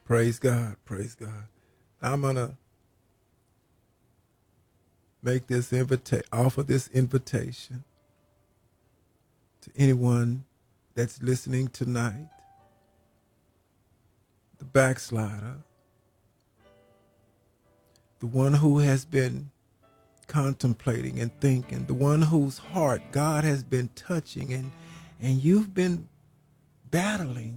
Praise God. Praise God. I'm going to make this offer this invitation to anyone that's listening tonight. The backslider, the one who has been contemplating and thinking, the one whose heart God has been touching, and you've been battling,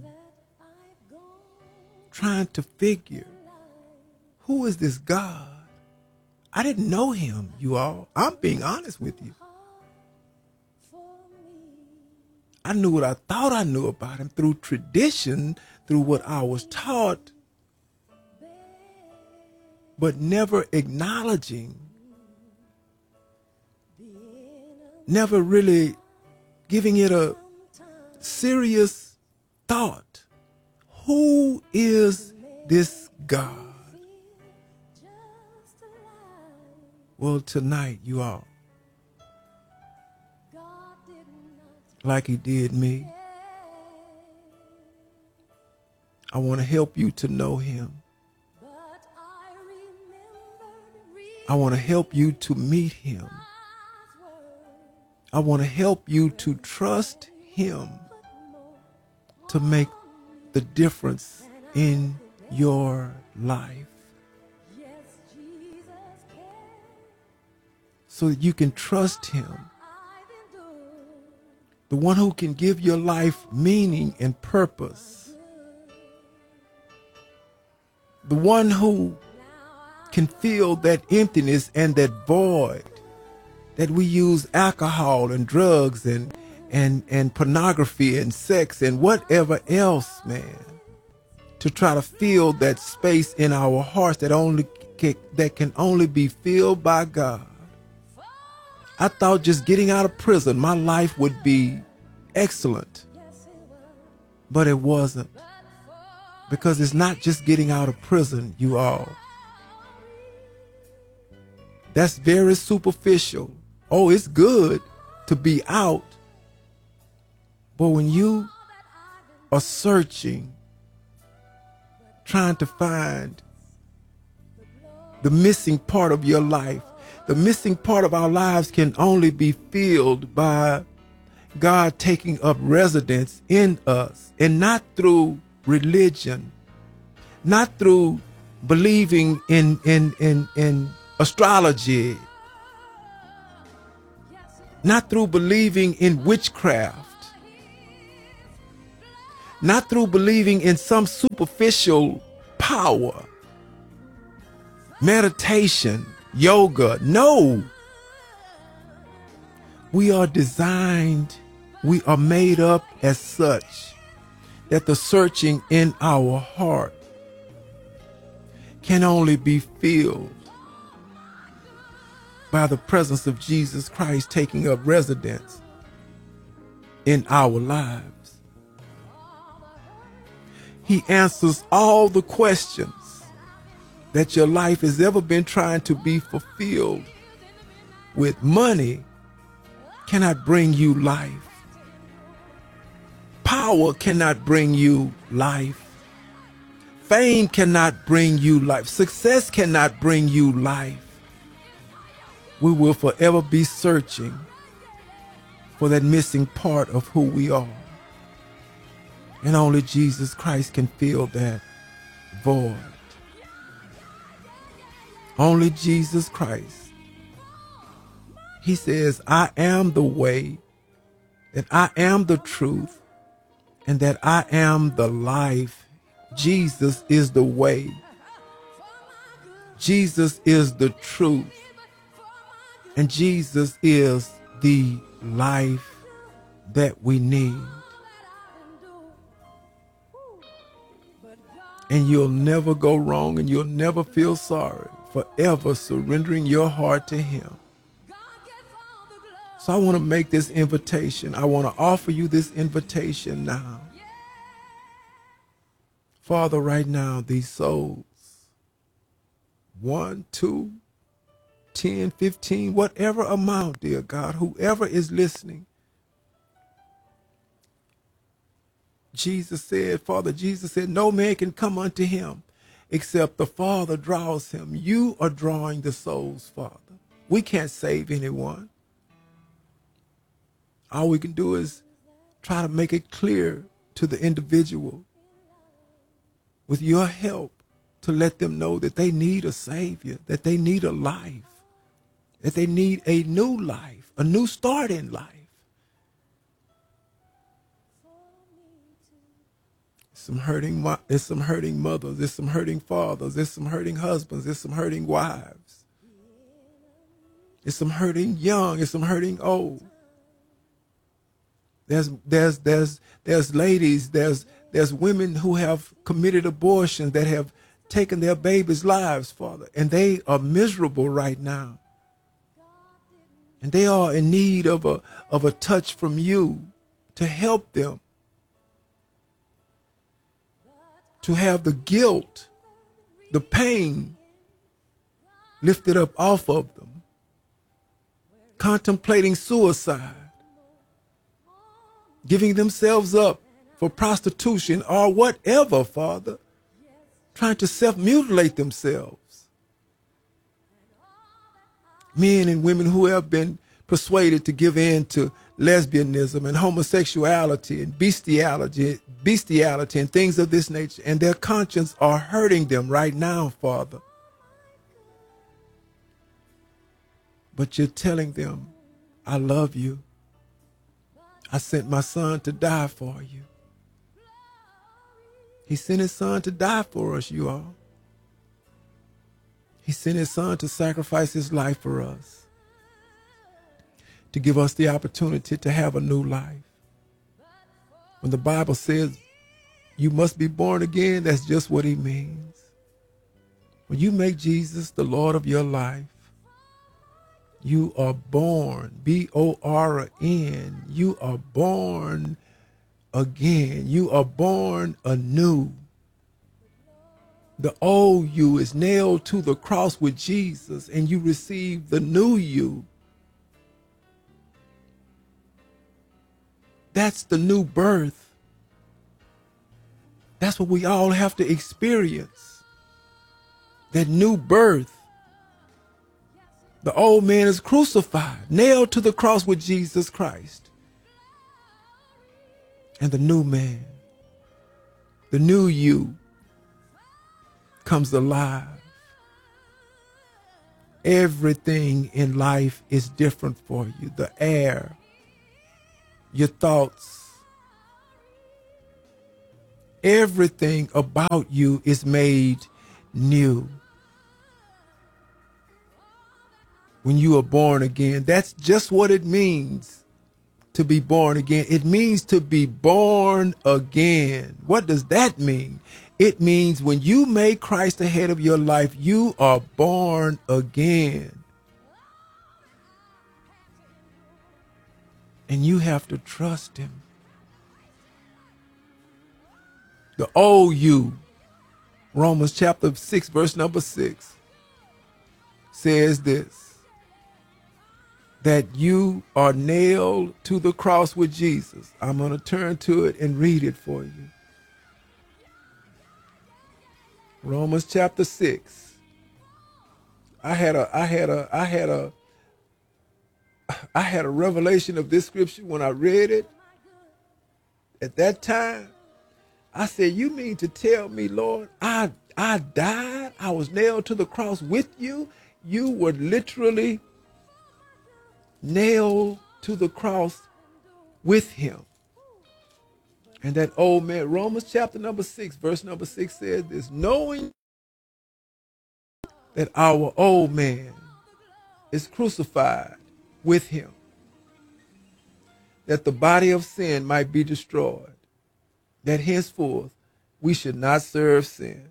trying to figure, who is this God? I didn't know him, you all. I'm being honest with you. I knew what I thought I knew about him through tradition, through what I was taught, but never acknowledging, never really giving it a serious thought. Who is this God? Well, tonight, you all, like he did me, I want to help you to know him. I want to help you to meet him. I want to help you to trust him to make the difference in your life, so that you can trust him, the one who can give your life meaning and purpose, the one who can fill that emptiness and that void that we use alcohol and drugs and pornography and sex and whatever else, man, to try to fill that space in our hearts that can only be filled by God. I thought just getting out of prison, my life would be excellent, but it wasn't, because it's not just getting out of prison, you all. That's very superficial. Oh, it's good to be out, but when you are searching, trying to find the missing part of your life, the missing part of our lives can only be filled by God taking up residence in us, and not through religion, not through believing in astrology, not through believing in witchcraft, not through believing in some superficial power, meditation, yoga. No. We are designed, we are made up as such that the searching in our heart can only be filled by the presence of Jesus Christ taking up residence in our lives. He answers all the questions that your life has ever been trying to be fulfilled with. Money cannot bring you life. Power cannot bring you life. Fame cannot bring you life. Success cannot bring you life. We will forever be searching for that missing part of who we are. And only Jesus Christ can fill that void. Only Jesus Christ. He says, I am the way, that I am the truth, and that I am the life. Jesus is the way. Jesus is the truth. And Jesus is the life that we need. And you'll never go wrong, and you'll never feel sorry, forever surrendering your heart to him. So I want to make this invitation. I want to offer you this invitation now. Father, right now, these souls, 1, 2, 10, 15, whatever amount, dear God, whoever is listening, Jesus said, no man can come unto him except the Father draws him. You are drawing the souls, Father. We can't save anyone. All we can do is try to make it clear to the individual with your help to let them know that they need a Savior, that they need a life, that they need a new life, a new start in life. There's some hurting mothers, there's some hurting fathers, there's some hurting husbands, there's some hurting wives. There's some hurting young, there's some hurting old. There's ladies, there's women who have committed abortion that have taken their babies' lives, Father, and they are miserable right now. And they are in need of a touch from you to help them to have the guilt, the pain lifted up off of them, contemplating suicide, giving themselves up for prostitution or whatever, Father, trying to self-mutilate themselves. Men and women who have been persuaded to give in to lesbianism and homosexuality and bestiality and things of this nature, and their conscience are hurting them right now, Father. But you're telling them, I love you. I sent my son to die for you. He sent his son to die for us, you all. He sent his son to sacrifice his life for us, to give us the opportunity to have a new life. When the Bible says you must be born again, that's just what he means. When you make Jesus the Lord of your life, you are born, B-O-R-N. You are born again. You are born anew. The old you is nailed to the cross with Jesus, and you receive the new you. That's the new birth. That's what we all have to experience. That new birth. The old man is crucified, nailed to the cross with Jesus Christ. And the new man, the new you, comes alive. Everything in life is different for you. The air, your thoughts, everything about you is made new. When you are born again, that's just what it means to be born again. It means to be born again. What does that mean? It means when you make Christ the head of your life, you are born again. And you have to trust him. The old you, Romans chapter 6, verse number 6, says this, that you are nailed to the cross with Jesus. I'm going to turn to it and read it for you. Romans chapter 6. I had a revelation of this scripture when I read it. At that time, I said, you mean to tell me, Lord, I died? I was nailed to the cross with you? You were literally nailed to the cross with him. And that old man, Romans chapter number 6, verse number 6 says this, knowing that our old man is crucified with him, that the body of sin might be destroyed, that henceforth we should not serve sin.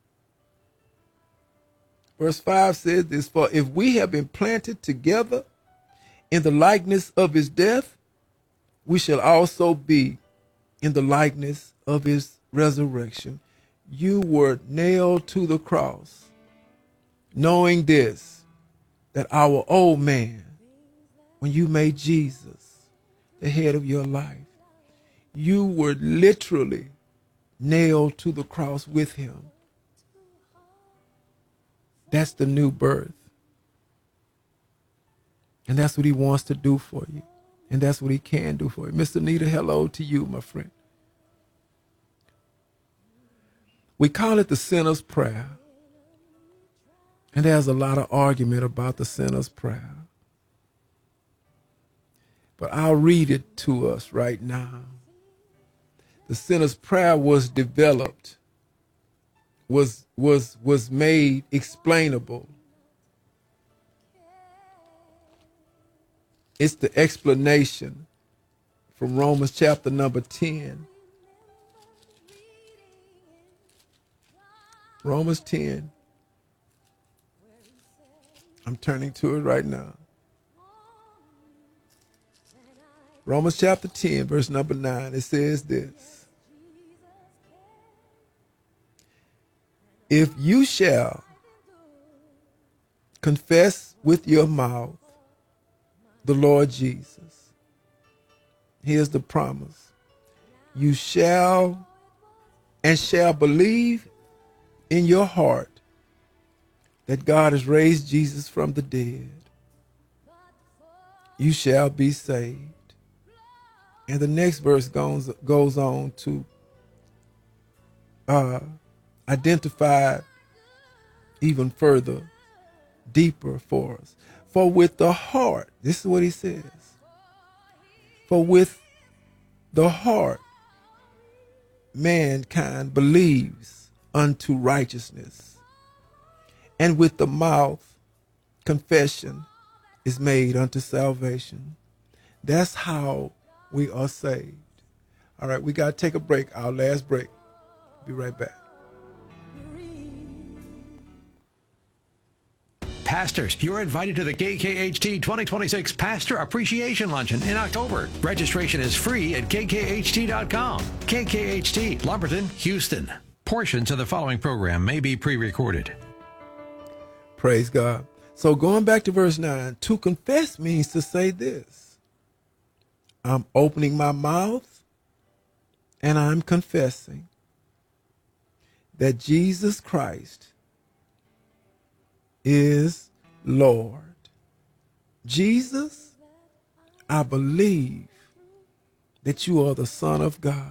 Verse 5 says this, for if we have been planted together in the likeness of his death, we shall also be in the likeness of his resurrection. You were nailed to the cross, knowing this, that our old man, when you made Jesus the head of your life, You were literally nailed to the cross with him. That's the new birth. And that's what he wants to do for you. And that's what he can do for you. Mr. Nita, hello to you, my friend. We call it the sinner's prayer. And there's a lot of argument about the sinner's prayer. But I'll read it to us right now. The sinner's prayer was developed, was made explainable. It's the explanation from Romans chapter number 10. Romans 10. I'm turning to it right now. Romans chapter 10, verse number 9. It says this. If you shall confess with your mouth the Lord Jesus, here's the promise. You shall believe in your heart that God has raised Jesus from the dead. You shall be saved. And the next verse goes on to identify even further, deeper for us. For with the heart, this is what he says. For with the heart, mankind believes unto righteousness, and with the mouth, confession is made unto salvation. That's how we are saved. All right, we got to take a break, our last break. Be right back. Pastors, you're invited to the KKHT 2026 Pastor Appreciation Luncheon in October. Registration is free at kkht.com. KKHT, Lumberton, Houston. Portions of the following program may be pre-recorded. Praise God. So going back to verse 9, to confess means to say this. I'm opening my mouth and I'm confessing that Jesus Christ is Lord. Jesus, I believe that you are the Son of God.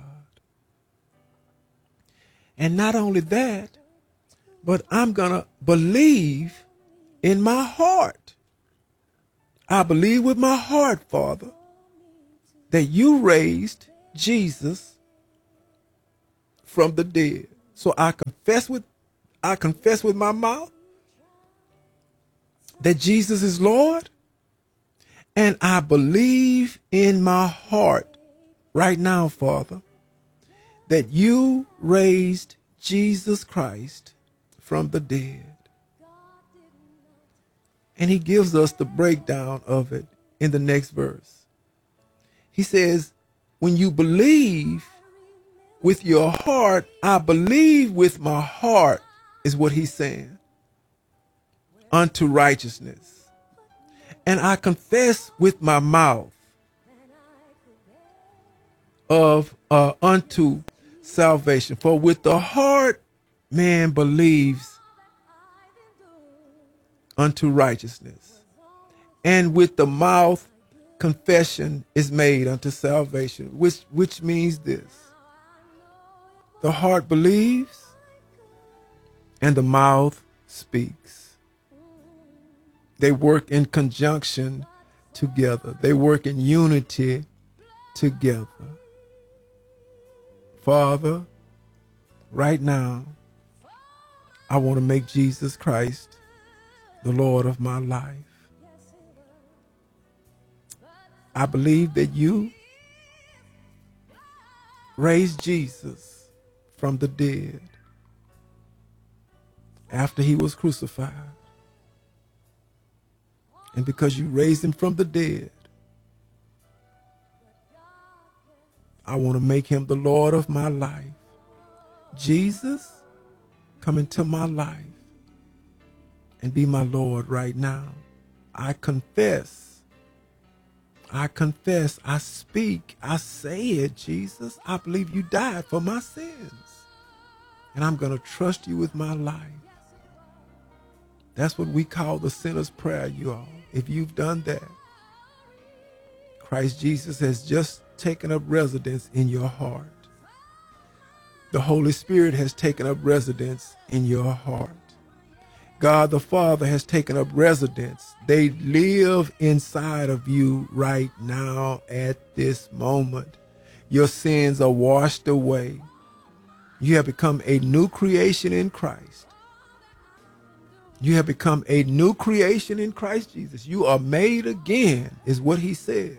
And not only that, but I'm going to believe in my heart. I believe with my heart, Father, that you raised Jesus from the dead. So I confess with my mouth that Jesus is Lord, and I believe in my heart right now, Father, that you raised Jesus Christ from the dead. And he gives us the breakdown of it in the next verse. He says, when you believe with your heart, I believe with my heart, is what he's saying, unto righteousness. And I confess with my mouth of unto salvation. For with the heart man believes unto righteousness, and with the mouth confession is made unto salvation, which means this: the heart believes and the mouth speaks. They work in conjunction together. They work in unity together. Father, right now, I want to make Jesus Christ the Lord of my life. I believe that you raised Jesus from the dead after he was crucified. And because you raised him from the dead, I want to make him the Lord of my life. Jesus, come into my life and be my Lord right now. I confess I confess, I speak, I say it, Jesus. I believe you died for my sins. And I'm going to trust you with my life. That's what we call the sinner's prayer, you all. If you've done that, Christ Jesus has just taken up residence in your heart. The Holy Spirit has taken up residence in your heart. God the Father has taken up residence. They live inside of you right now at this moment. Your sins are washed away. You have become a new creation in Christ. You have become a new creation in Christ Jesus. You are made again, is what he says.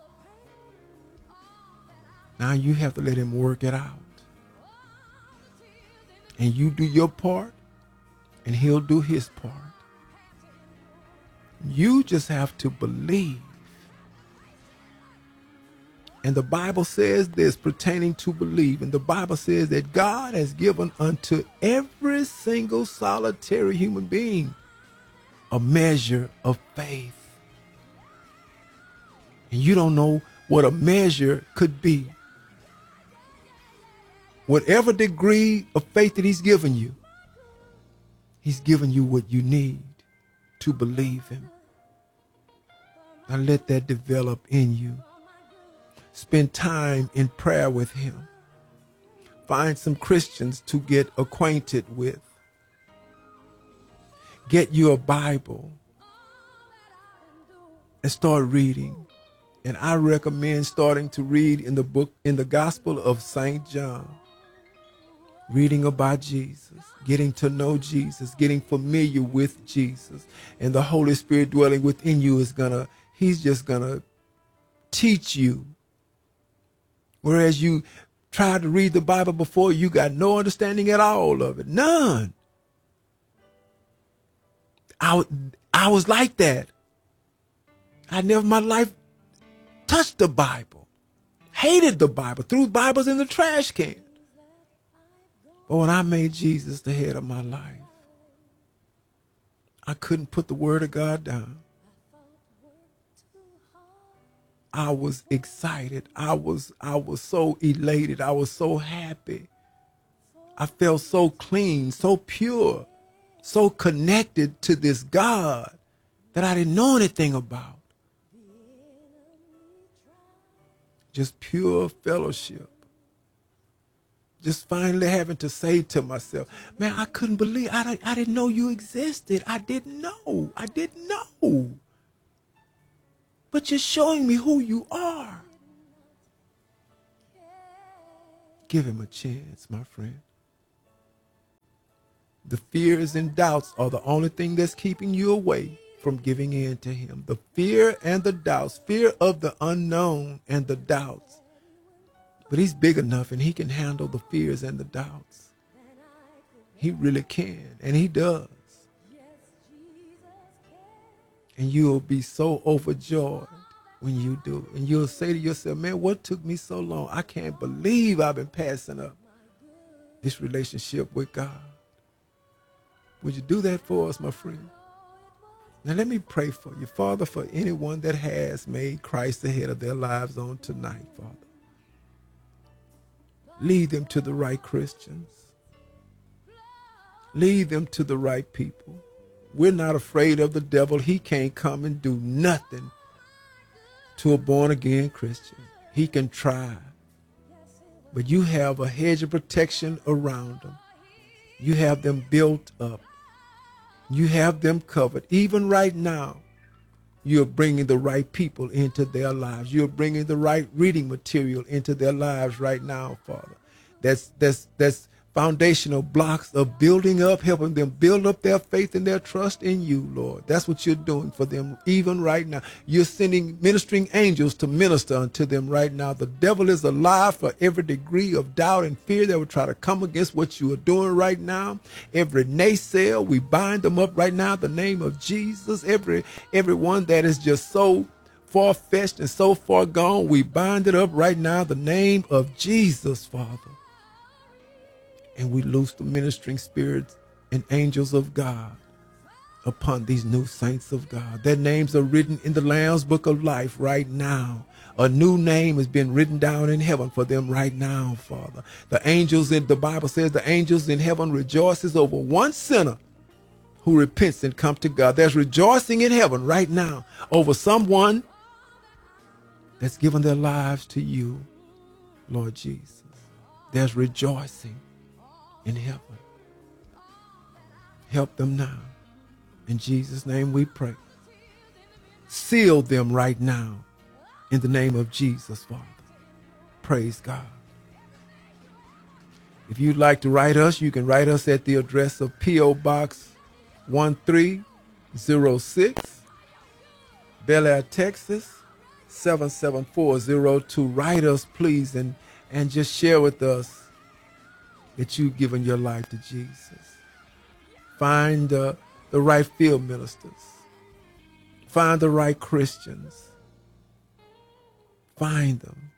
Now you have to let him work it out. And you do your part, and he'll do his part. You just have to believe. And the Bible says this pertaining to believe. And the Bible says that God has given unto every single solitary human being a measure of faith. And you don't know what a measure could be. Whatever degree of faith that he's given you, he's given you what you need to believe him. Now let that develop in you. Spend time in prayer with him. Find some Christians to get acquainted with. Get you a Bible and start reading. And I recommend starting to read in the Gospel of St. John. Reading about Jesus, getting to know Jesus, getting familiar with Jesus, and the Holy Spirit dwelling within you he's just gonna teach you. Whereas you tried to read the Bible before, you got no understanding at all of it. None. I was like that. I never in my life touched the Bible. Hated the Bible. Threw Bibles in the trash can. But when I made Jesus the head of my life, I couldn't put the word of God down. I was excited. I was so elated. I was so happy. I felt so clean, so pure, so connected to this God that I didn't know anything about. Just pure fellowship. Just finally having to say to myself, man, I couldn't believe, I didn't know you existed. I didn't know. But you're showing me who you are. Give him a chance, my friend. The fears and doubts are the only thing that's keeping you away from giving in to him. The fear and the doubts, fear of the unknown and the doubts. But he's big enough and he can handle the fears and the doubts. He really can, and he does. And you'll be so overjoyed when you do. And you'll say to yourself, man, what took me so long? I can't believe I've been passing up this relationship with God. Would you do that for us, my friend? Now let me pray for you. Father, for anyone that has made Christ the head of their lives on tonight, Father. Lead them to the right Christians. Lead them to the right people. We're not afraid of the devil. He can't come and do nothing to a born-again Christian. He can try. But you have a hedge of protection around them. You have them built up. You have them covered. Even right now, you're bringing the right people into their lives. You're bringing the right reading material into their lives right now, Father. That's foundational blocks of building up, helping them build up their faith and their trust in you, Lord. That's what you're doing for them even right now. You're sending ministering angels to minister unto them right now. The devil is alive for every degree of doubt and fear that will try to come against what you are doing right now. Every naysayer, we bind them up right now in the name of Jesus. Everyone that is just so far-fetched and so far gone, we bind it up right now in the name of Jesus, Father. And we loose the ministering spirits and angels of God upon these new saints of God. Their names are written in the Lamb's Book of Life right now. A new name has been written down in heaven for them right now, Father. The angels in the Bible says the angels in heaven rejoices over one sinner who repents and comes to God. There's rejoicing in heaven right now over someone that's given their lives to you, Lord Jesus. There's rejoicing in heaven. Help them now. In Jesus' name we pray. Seal them right now in the name of Jesus, Father. Praise God. If you'd like to write us, you can write us at the address of P.O. Box 1306, Bel Air, Texas, 77402. Write us, please, and just share with us that you've given your life to Jesus. Find the right field ministers. Find the right Christians. Find them.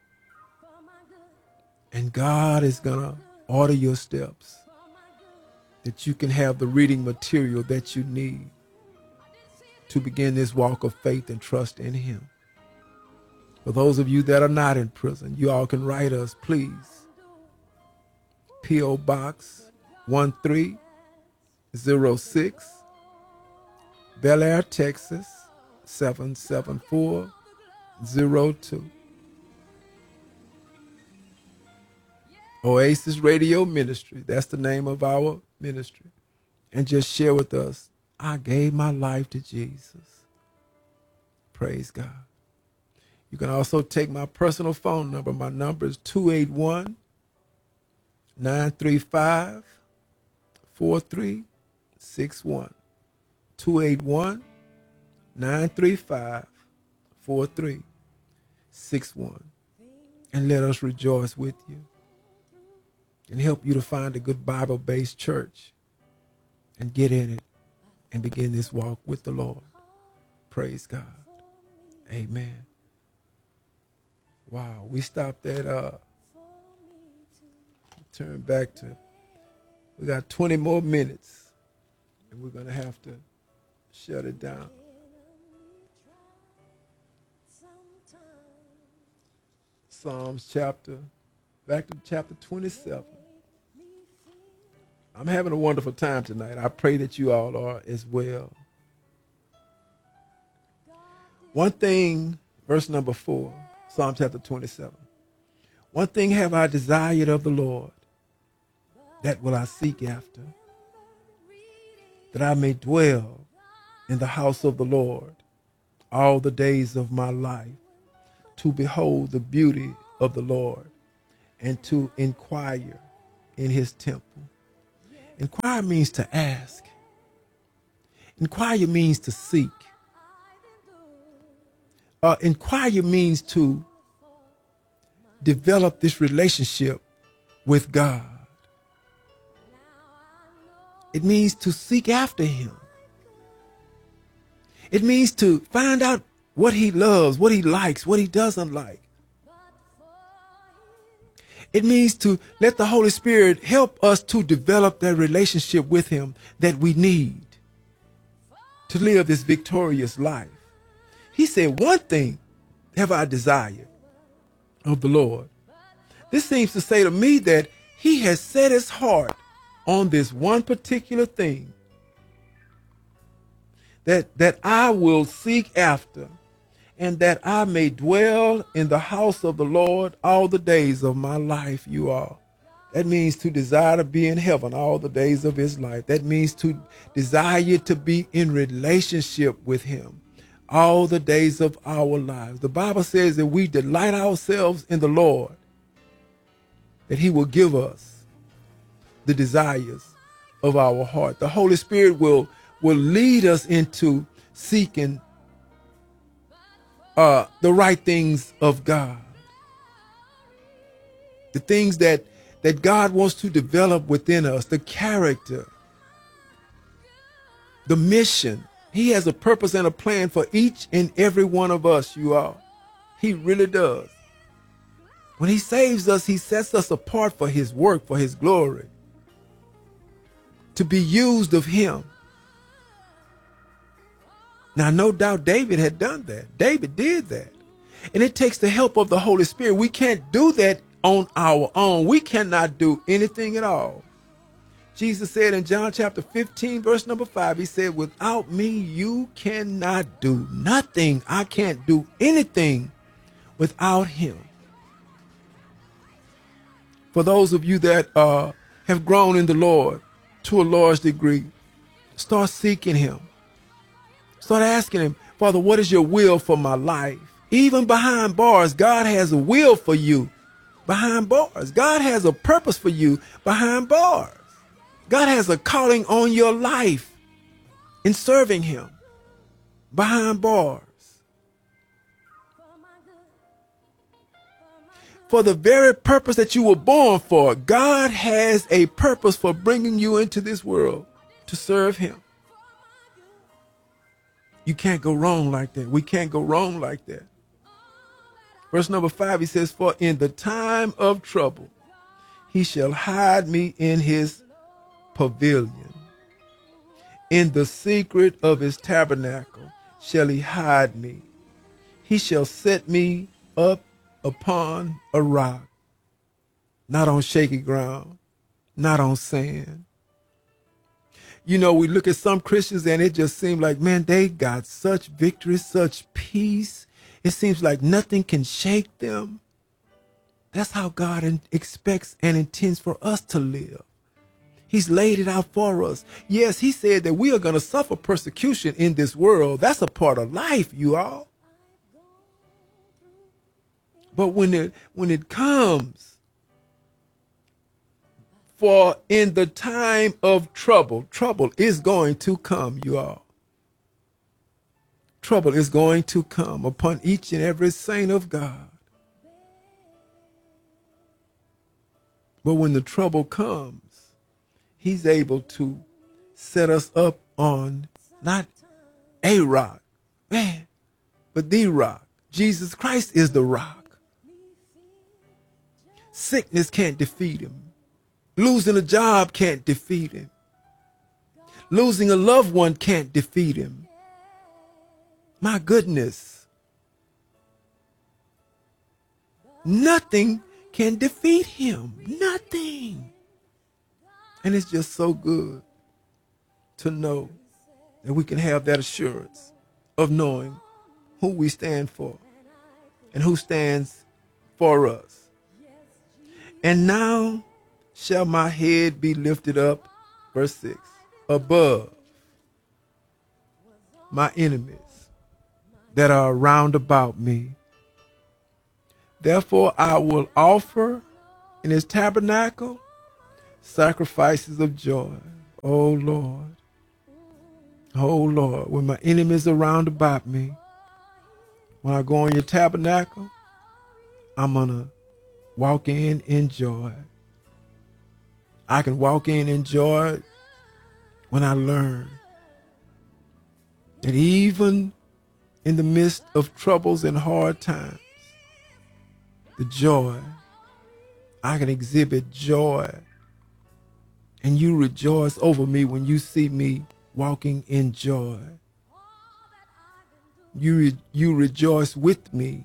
And God is going to order your steps that you can have the reading material that you need to begin this walk of faith and trust in Him. For those of you that are not in prison, you all can write us, please. P.O. Box 1306, Bel Air, Texas, 77402. Oasis Radio Ministry, that's the name of our ministry. And just share with us, I gave my life to Jesus. Praise God. You can also take my personal phone number. My number is 281-935-4361. 281-935-4361. And let us rejoice with you and help you to find a good Bible-based church and get in it and begin this walk with the Lord. Praise God. Amen. Wow, we stopped at, turn back to, we got 20 more minutes, and we're going to have to shut it down. Psalms back to chapter 27. I'm having a wonderful time tonight. I pray that you all are as well. One thing, verse number 4, Psalm chapter 27. One thing have I desired of the Lord, that will I seek after, that I may dwell in the house of the Lord all the days of my life, to behold the beauty of the Lord and to inquire in His temple. Inquire means to ask. Inquire means to seek. Inquire means to develop this relationship with God. It means to seek after Him. It means to find out what He loves, what He likes, what He doesn't like. It means to let the Holy Spirit help us to develop that relationship with Him that we need to live this victorious life. He said, one thing have I desired of the Lord. This seems to say to me that He has set His heart on this one particular thing that I will seek after, and that I may dwell in the house of the Lord all the days of my life, you all. That means to desire to be in heaven all the days of his life. That means to desire to be in relationship with Him all the days of our lives. The Bible says that we delight ourselves in the Lord, that He will give us the desires of our heart. The Holy Spirit will lead us into seeking the right things of God. The things that God wants to develop within us, the character, the mission. He has a purpose and a plan for each and every one of us, you all. He really does. When He saves us, He sets us apart for His work, for His glory, to be used of Him. Now, no doubt David had done that. David did that. And it takes the help of the Holy Spirit. We can't do that on our own. We cannot do anything at all. Jesus said in John chapter 15, verse number 5, he said, without me, you cannot do nothing. I can't do anything without him. For those of you that have grown in the Lord to a large degree, start seeking him. Start asking him, Father, what is your will for my life? Even behind bars, God has a will for you behind bars. God has a purpose for you behind bars. God has a calling on your life in serving him behind bars. For the very purpose that you were born for, God has a purpose for bringing you into this world to serve him. You can't go wrong like that. We can't go wrong like that. Verse number 5, he says, for in the time of trouble, he shall hide me in his pavilion. In the secret of his tabernacle shall he hide me. He shall set me up upon a rock, not on shaky ground, not on sand. You know, we look at some Christians and it just seems like, man, they got such victory, such peace. It seems like nothing can shake them. That's how God expects and intends for us to live. He's laid it out for us. Yes, he said that we are going to suffer persecution in this world. That's a part of life, you all. But when it comes, for in the time of trouble, trouble is going to come, you all. Trouble is going to come upon each and every saint of God. But when the trouble comes, he's able to set us up on not a rock, man, but the rock. Jesus Christ is the rock. Sickness can't defeat him. Losing a job can't defeat him. Losing a loved one can't defeat him. My goodness. Nothing can defeat him. Nothing. And it's just so good to know that we can have that assurance of knowing who we stand for and who stands for us. And now shall my head be lifted up, verse 6, above my enemies that are round about me. Therefore I will offer in his tabernacle sacrifices of joy. Oh Lord, when my enemies are round about me, when I go in your tabernacle, I'm going to walk in joy. I can walk in joy when I learn that even in the midst of troubles and hard times, the joy, I can exhibit joy. And you rejoice over me when you see me walking in joy. You rejoice with me.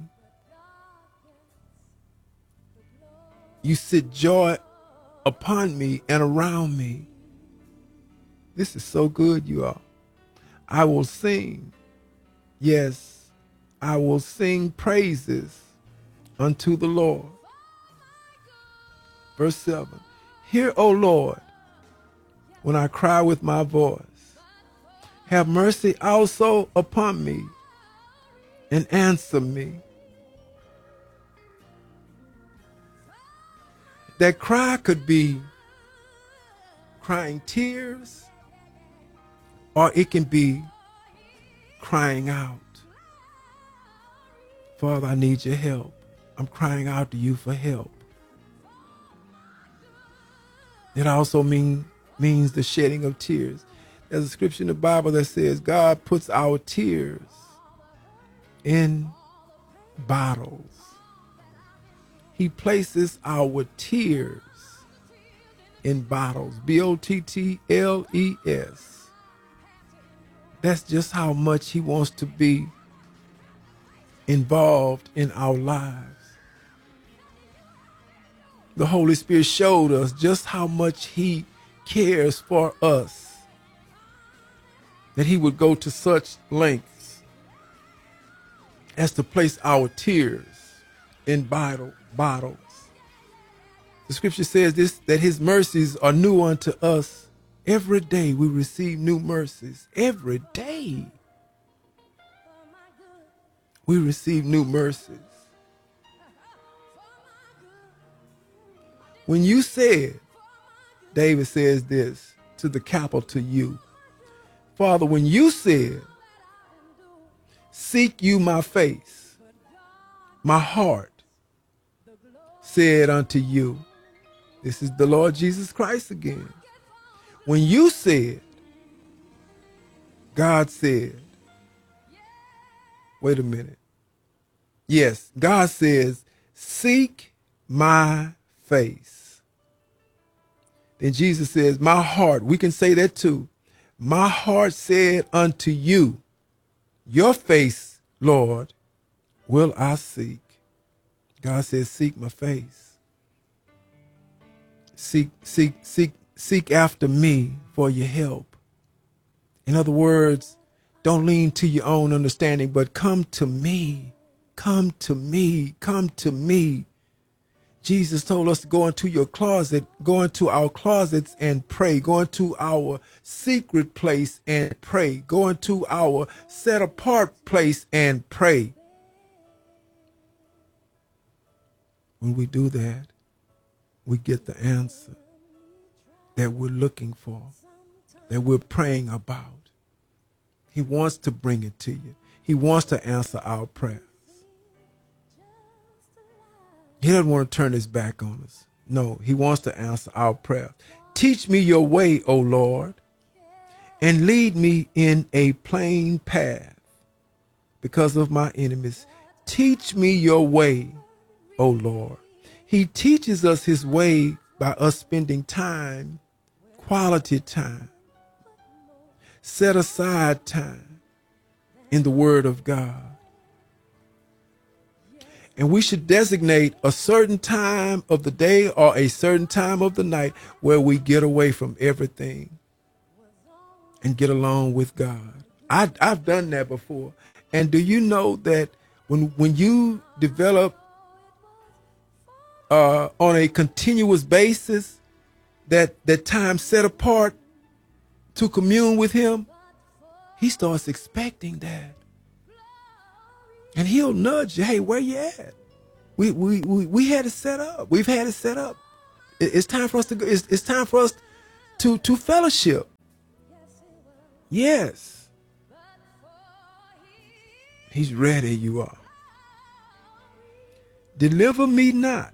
You sit joy upon me and around me. This is so good, you all. I will sing. Yes, I will sing praises unto the Lord. Verse 7. Hear, O Lord, when I cry with my voice. Have mercy also upon me and answer me. That cry could be crying tears, or it can be crying out. Father, I need your help. I'm crying out to you for help. It also means the shedding of tears. There's a scripture in the Bible that says God puts our tears in bottles. He places our tears in bottles. B-O-T-T-L-E-S. That's just how much he wants to be involved in our lives. The Holy Spirit showed us just how much he cares for us, that he would go to such lengths as to place our tears in bottles. The scripture says this, that his mercies are new unto us. Every day we receive new mercies. Every day we receive new mercies. When you said, David says this to the capital U, Father, when you said, seek you my face, my heart said unto you, this is the Lord Jesus Christ again. When you said, God said, wait a minute. Yes, God says, seek my face. Then Jesus says, my heart, we can say that too. My heart said unto you, your face, Lord, will I seek. God says, seek my face. Seek after me for your help. In other words, don't lean to your own understanding, but come to me. Come to me. Come to me. Jesus told us to go into your closet, go into our closets and pray. Go into our secret place and pray. Go into our set apart place and pray. When we do that, we get the answer that we're looking for, that we're praying about. He wants to bring it to you. He wants to answer our prayers. He doesn't want to turn his back on us. No, he wants to answer our prayers. Teach me your way, O Lord, and lead me in a plain path because of my enemies. Teach me your way, O Lord. He teaches us his way by us spending time, quality time, set aside time in the Word of God. And we should designate a certain time of the day or a certain time of the night where we get away from everything and get along with God. I've done that before. And do you know that when you develop on a continuous basis that time set apart to commune with him, he starts expecting that. And he'll nudge you, hey, where you at? We had it set up. We've had it set up. It's time for us to go. It's time for us to fellowship. Yes. He's ready, you are. Deliver me not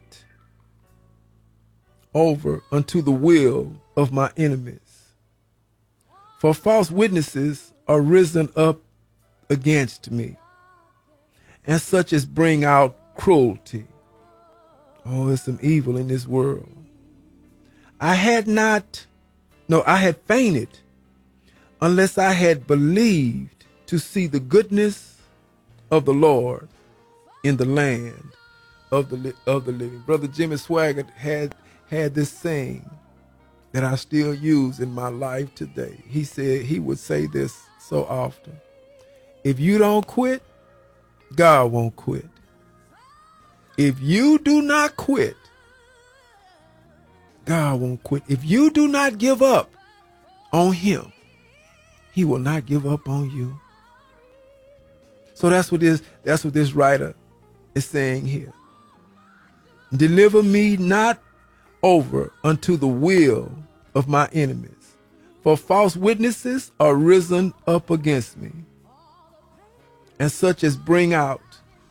over unto the will of my enemies. For false witnesses are risen up against me, and such as bring out cruelty. Oh, there's some evil in this world. I had fainted unless I had believed to see the goodness of the Lord in the land of the living. Brother Jimmy Swaggart had this saying that I still use in my life today. He said, he would say this so often: if you don't quit, God won't quit. If you do not quit, God won't quit. If you do not give up on him, he will not give up on you. So that's what this writer is saying here. Deliver me not over unto the will of my enemies, for false witnesses are risen up against me, and such as breathe out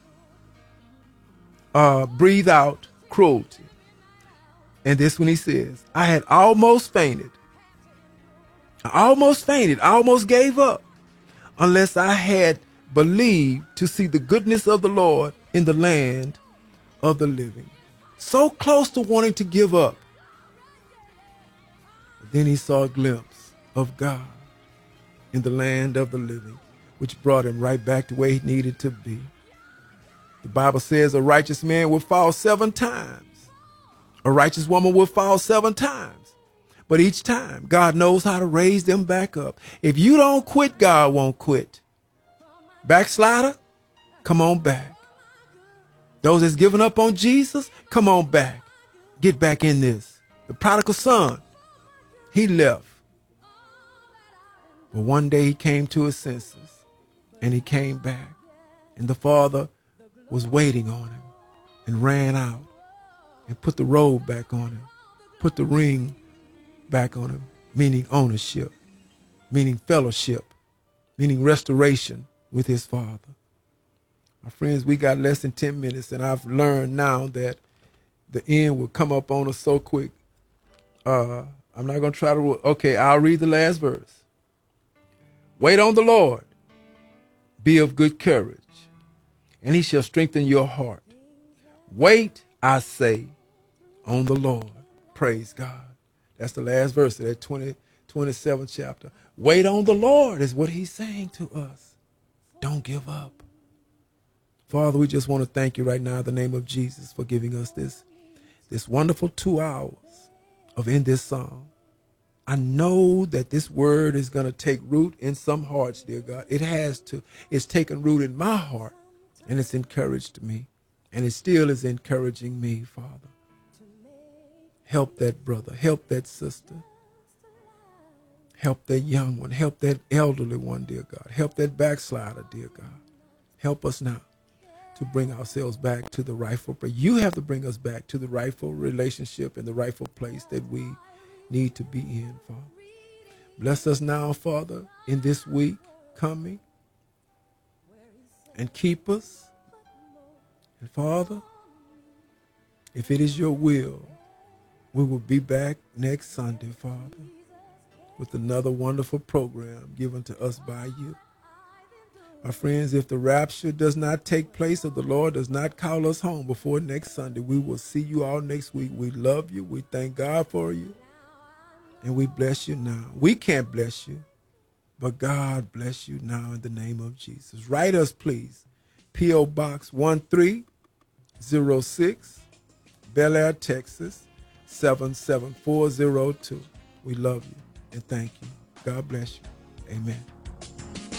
cruelty. And this when he says, I had almost fainted. I almost gave up, unless I had believed to see the goodness of the Lord in the land of the living. So close to wanting to give up. But then he saw a glimpse of God. in the land of the living, which brought him right back to where he needed to be. The Bible says a righteous man will fall 7 times. A righteous woman will fall 7 times. But each time, God knows how to raise them back up. If you don't quit, God won't quit. Backslider, come on back. Those that's given up on Jesus, come on back. Get back in this. The prodigal son, he left. But one day he came to his senses and he came back. And the father was waiting on him and ran out and put the robe back on him, put the ring back on him, meaning ownership, meaning fellowship, meaning restoration with his father. My friends, we got less than 10 minutes, and I've learned now that the end will come up on us so quick. I'm not going to try to, okay, I'll read the last verse. Wait on the Lord, be of good courage, and he shall strengthen your heart. Wait, I say, on the Lord. Praise God. That's the last verse of that 27th chapter. Wait on the Lord is what he's saying to us. Don't give up. Father, we just want to thank you right now in the name of Jesus for giving us this wonderful 2 hours of In This Song. I know that this word is going to take root in some hearts, dear God. It has to. It's taken root in my heart, and it's encouraged me, and it still is encouraging me, Father. Help that brother. Help that sister. Help that young one. Help that elderly one, dear God. Help that backslider, dear God. Help us now to bring ourselves back to the rightful place. You have to bring us back to the rightful relationship and the rightful place that we need to be in, Father. Bless us now, Father, in this week coming, and keep us. And Father, if it is your will, we will be back next Sunday, Father, with another wonderful program given to us by you. My friends, if the rapture does not take place or the Lord does not call us home before next Sunday, we will see you all next week. We love you. We thank God for you. And we bless you now. We can't bless you, but God bless you now in the name of Jesus. Write us, please. P.O. Box 1306, Bel Air, Texas, 77402. We love you and thank you. God bless you. Amen.